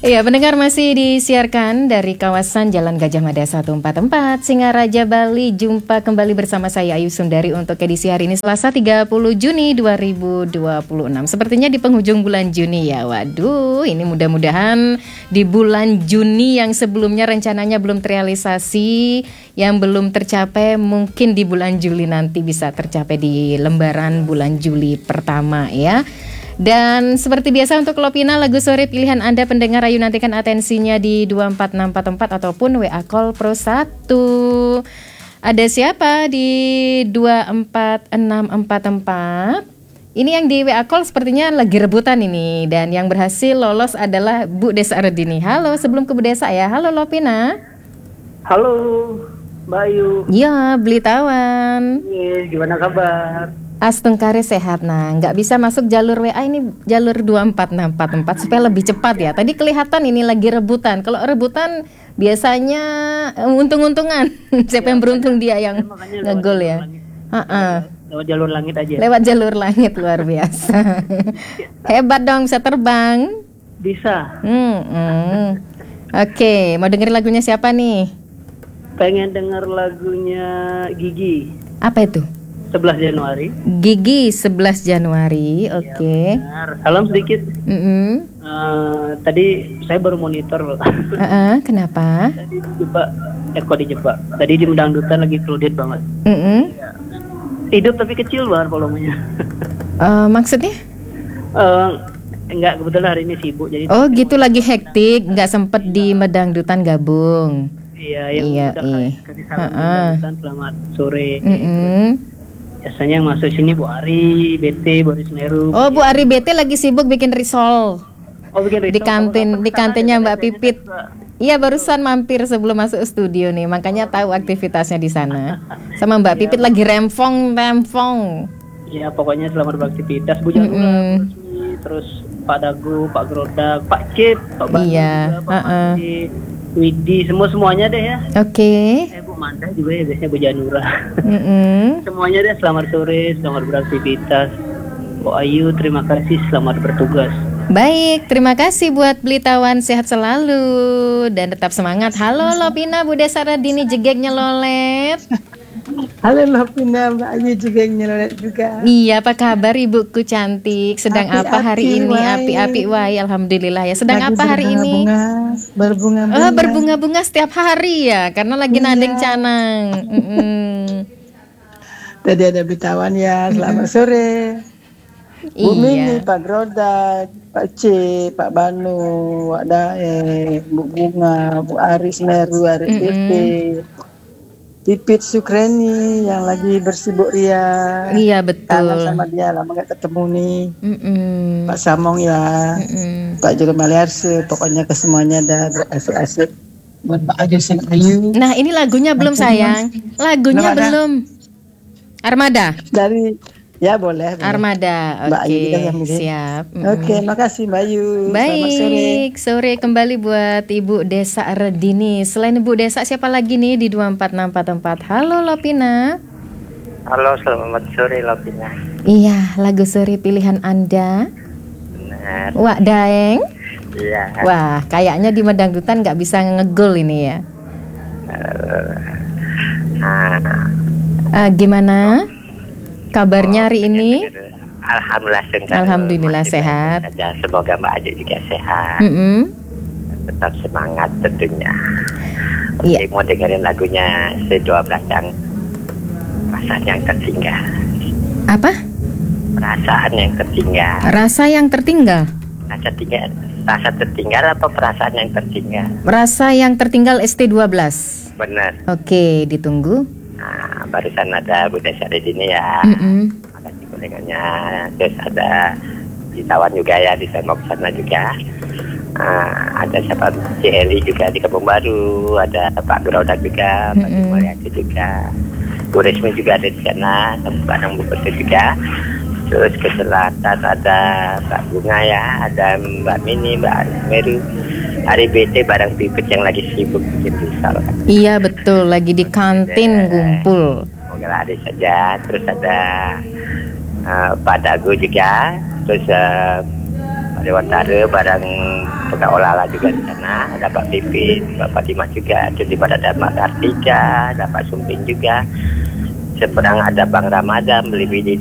Iya, pendengar masih disiarkan dari kawasan Jalan Gajah Mada 144, Singaraja, Bali. Jumpa kembali bersama saya Ayu Sundari untuk edisi hari ini Selasa 30 Juni 2026. Sepertinya di penghujung bulan Juni ya. Waduh, ini mudah-mudahan di bulan Juni yang sebelumnya rencananya belum terrealisasi, yang belum tercapai, mungkin di bulan Juli nanti bisa tercapai di lembaran bulan Juli pertama ya. Dan seperti biasa untuk Lopina, lagu sore pilihan Anda pendengar, Ayu nantikan atensinya di 24644 ataupun WA Call Pro 1. Ada siapa di 24644? Ini yang di WA Call sepertinya lagi rebutan ini. Dan yang berhasil lolos adalah Bu Desa Redini. Halo, sebelum ke Bu Desa ya. Halo Lopina. Halo Mbak Ayu. Ya, Blitawan. Gimana kabar? Astengkare sehat. Nah, nggak bisa masuk jalur WA, ini jalur 24644 supaya lebih cepat ya. Tadi kelihatan ini lagi rebutan. Kalau rebutan biasanya untung-untungan. Siapa yang beruntung dia yang ngegol ya. Lewat jalur langit aja. Lewat jalur langit, luar biasa. Hebat dong, bisa terbang. Bisa. Oke, mau dengerin lagunya siapa nih? Pengen denger lagunya Gigi. Apa itu? 11 Januari. Gigi 11 Januari, oke. Ya, salam sedikit. Tadi saya baru monitor loh. Kenapa? Tadi dijebak. Tadi di Medangdutan lagi crowded banget. Ya. Hidup tapi kecil banget volumenya. Maksudnya? Enggak, kebetulan hari ini sibuk jadi. Oh gitu, lagi hektik, nggak sempet di Medangdutan gabung. Iya. Medangdutan selamat sore. Biasanya yang masuk sini Bu Ari, BT, Boris Meru. Oh, Bu Ari BT lagi sibuk bikin risol. Oh, bikin risol. Di kantinnya Mbak Pipit. Iya, barusan mampir sebelum masuk studio nih, makanya tahu aktivitasnya di sana. Sama Mbak Pipit lagi remfong. Iya, pokoknya selamat beraktivitas Bu Jarura, terus Pak Dagu, Pak Grodak, Pak Cip, Pak Bani, Pak Mandi, Widi, semuanya deh ya. Oke. Bu Manda juga ya, biasanya Bu Janura. Semuanya deh, selamat sore, selamat beraktivitas. Bu Ayu, terima kasih, selamat bertugas. Baik, terima kasih buat Blitawan, sehat selalu dan tetap semangat. Halo Lopina, Bu Desa Radini jegeknya lolet. Halo Lopina, Mbak Ayu juga nyelolet juga. Iya, apa kabar ibuku cantik? Sedang apa hari ini? Api-api wae, alhamdulillah ya. Sedang lagi apa hari ini? Berbunga-bunga. Oh, berbunga-bunga setiap hari ya, karena lagi nandeng canang. Tadi ada Blitawan ya, selamat sore. Bu Mini, Pak Grodak, Pak C, Pak Banu, ada Bu Bunga, Bu Aris Meru, Aris BP. Pipit Sukreni yang lagi bersibuk ria. Iya betul. Kangen sama dia, lama gak ketemu nih. Pak Samong ya, Pak Jero Maliarse, pokoknya kesemuanya ada asik-asik. Buat Pak Ayu Sing Ayu. Nah ini lagunya belum sayang. Lagunya belum. Armada. Ya boleh. Armada, oke, siap. Oke, makasih Mbak Ayu. Baik, sore kembali buat Ibu Desa Redini. Selain Ibu Desa, siapa lagi nih di 24644? Halo Lopina. Halo, selamat sore Lopina. Iya, lagu sore pilihan Anda. Benar. Wak Daeng. Iya. Wah, kayaknya di Medangdutan nggak bisa ngegol ini ya. Gimana? Kabarnya hari ini? Alhamdulillah sehat. Semoga Mbak Ayu juga sehat. Tetap semangat tentunya. Iya. Mau dengerin lagunya C12 yang perasaan yang tertinggal. Apa? Perasaan yang tertinggal. Rasa yang tertinggal. Rasa tertinggal apa perasaan yang tertinggal? Rasa yang tertinggal ST12. Benar. Oke, ditunggu. Nah, barusan ada Bu Desa di sini ya. Makasih gorengannya. Terus ada di Tawan juga ya, di Tembok sana juga. Ada siapa, Si Eli juga di Kampung Baru. Ada Pak Grodak juga, Pak Mulyadi juga. Bu Resmi juga ada di sana, bareng Bu Pertu juga. Terus ke selatan ada Mbak Bunga ya, ada Mbak Mini, Mbak Meru. Hari BT barang Pipit yang lagi sibuk gitu. Iya betul, lagi di kantin ngumpul. Semoga ada saja. Terus ada Pak Dagu juga. Terus Dewantara, barang tukang olahraga juga di sana. Ada Pak Pipin, Pak Fatimah juga. Terus ada Mak Artika, ada Pak Sumping juga. Seberang ada Bang Ramadan beli biji